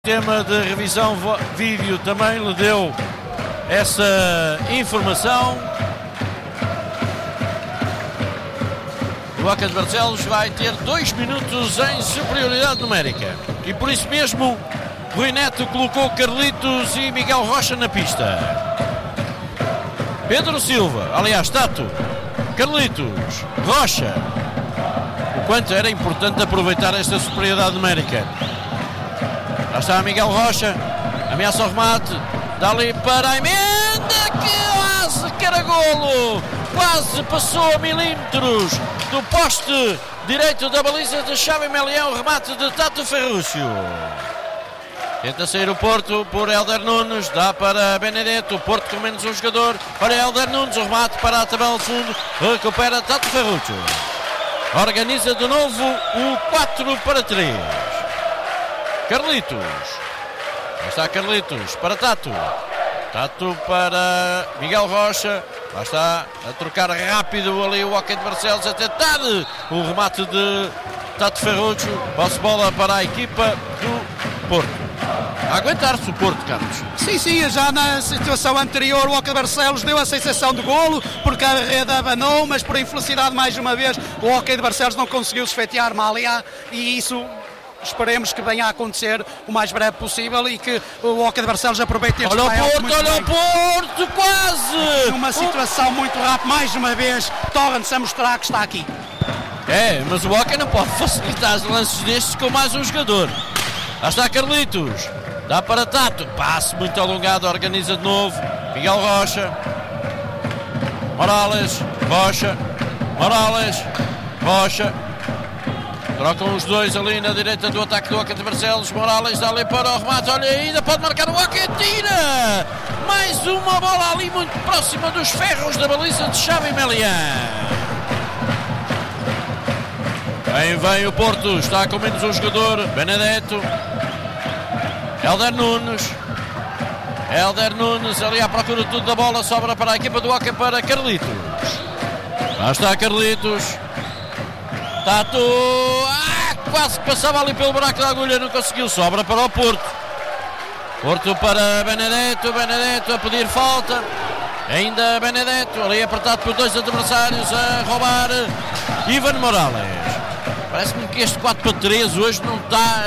O sistema de revisão vídeo também lhe deu essa informação. O Hockey de Barcelos vai ter 2 minutos em superioridade numérica. E por isso mesmo, Rui Neto colocou Carlitos e Miguel Rocha na pista. Pedro Silva, aliás, Tato, Carlitos, Rocha. O quanto era importante aproveitar esta superioridade numérica. Lá está Miguel Rocha, ameaça o remate, dá ali para a emenda, quase que era golo, quase passou a milímetros do poste direito da baliza de Xavi Melião, remate de Tato Ferrúcio. Tenta sair o Porto por Hélder Nunes, dá para Benedetto, o Porto com menos um jogador, para Hélder Nunes, o remate para a tabela de fundo, recupera Tato Ferrúcio. Organiza de novo o 4-3. Carlitos. Lá está Carlitos para Tato. Tato para Miguel Rocha. Lá está a trocar rápido ali o Hockey de Barcelos a tentar o remate de Tato Ferrúcio. Posse bola para a equipa do Porto. A aguentar-se o Porto, Carlos. Sim, já na situação anterior o Hockey de Barcelos deu a sensação de golo porque a rede abanou, mas por infelicidade mais uma vez o Hockey de Barcelos não conseguiu se efetuar Malia e isso esperemos que venha a acontecer o mais breve possível e que o Hockey de Barcelos aproveite este Porto, olha o Porto, quase! Numa situação muito rápida, mais uma vez, torna-se a mostrar que está aqui. Mas o Hockey não pode facilitar os lances destes com mais um jogador. Lá está Carlitos, dá para Tato, passe muito alongado, organiza de novo, Miguel Rocha, Morales, Rocha. Trocam os dois ali na direita do ataque do Hockey de Barcelos. Morales dá ali para o remate. Olha, ainda pode marcar o Hockey. Tira! Mais uma bola ali muito próxima dos ferros da baliza de Xavi Melião. Vem o Porto. Está com menos um jogador. Benedetto. Hélder Nunes ali à procura de tudo da bola. Sobra para a equipa do Hockey para Carlitos. Lá está Carlitos. Tato, quase que passava ali pelo buraco da agulha, não conseguiu, sobra para o Porto. Porto para Benedetto a pedir falta. Ainda Benedetto, ali apertado por dois adversários a roubar Ivan Morales. Parece-me que este 4-3 hoje não está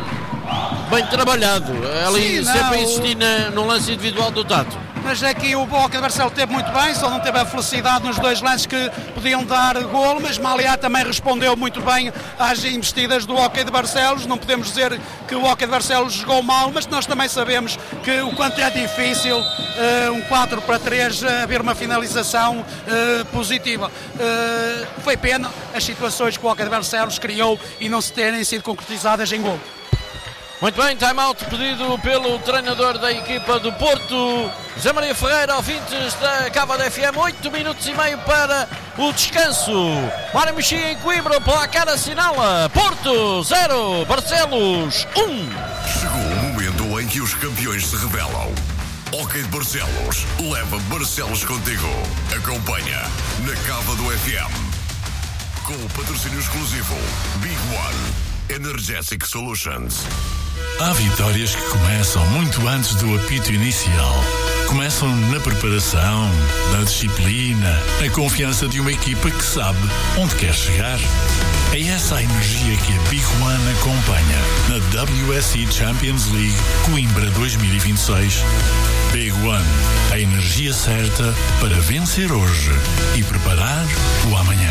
bem trabalhado. Ali sempre a insistir no lance individual do Tato. Mas aqui o Hockey de Barcelos teve muito bem, só não teve a felicidade nos dois lances que podiam dar golo, mas Malia também respondeu muito bem às investidas do Hockey de Barcelos. Não podemos dizer que o Hockey de Barcelos jogou mal, mas nós também sabemos que o quanto é difícil um 4-3 haver uma finalização positiva. Foi pena as situações que o Hockey de Barcelos criou e não se terem sido concretizadas em golo. Muito bem, time-out pedido pelo treinador da equipa do Porto, José Maria Ferreira, ouvintes da Cava da FM, 8 minutos e meio para o descanso. Mário Mexia em Coimbra, o placar assinala Porto 0, Barcelos 1. Chegou o momento em que os campeões se revelam. Hockey de Barcelos, leva Barcelos contigo. Acompanha na Cava do FM. Com o patrocínio exclusivo Big One Energetic Solutions. Há vitórias que começam muito antes do apito inicial. Começam na preparação, na disciplina, na confiança de uma equipa que sabe onde quer chegar. É essa a energia que a Big One acompanha na WSC Champions League Coimbra 2026. Big One, a energia certa para vencer hoje e preparar o amanhã.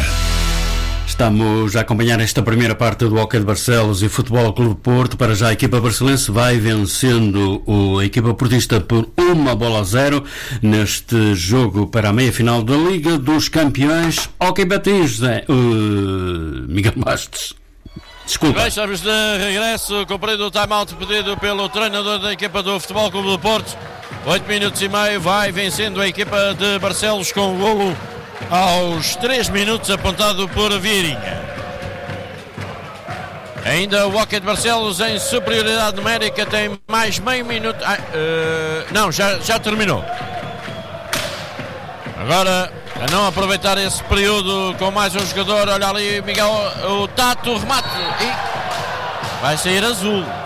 Estamos a acompanhar esta primeira parte do Hockey de Barcelos e Futebol Clube Porto. Para já a equipa barcelense vai vencendo a equipa portista por 1-0 neste jogo para a meia-final da Liga dos Campeões. Hockey Betis, Miguel Bastos. Desculpa. Bem, estamos de regresso, cumprido o time-out pedido pelo treinador da equipa do Futebol Clube do Porto. 8 minutos e meio, vai vencendo a equipa de Barcelos com o golo aos 3 minutos apontado por Vieirinha. Ainda o Hockey de Barcelos em superioridade numérica, tem mais meio minuto. Não, já terminou. Agora, a não aproveitar esse período com mais um jogador, olha ali Miguel, o Tato, remate e vai sair azul.